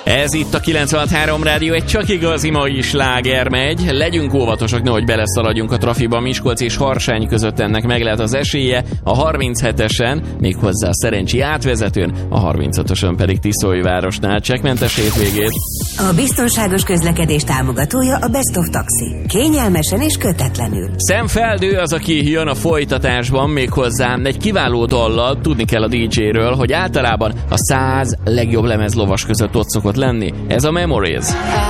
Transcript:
Ez itt a 96.3 Rádió, egy csak igazi mai sláger megy. Legyünk óvatosak, nehogy beleszaladjunk a trafiba. Miskolc és Harsány között ennek meg lehet az esélye. A 37-esen, méghozzá a Szerencsi átvezetőn, a 35-ösön pedig Tiszaújvárosnál. Csekkmentes hétvégét! A biztonságos közlekedés támogatója a Best of Taxi. Kényelmesen és kötetlenül. Sam Feldő az, aki jön a folytatásban, méghozzá egy kiváló dallal. Tudni kell a DJ-ről, hogy általában a 100 legjobb lemezlovas között ott szokott lenni. Ez a Memories.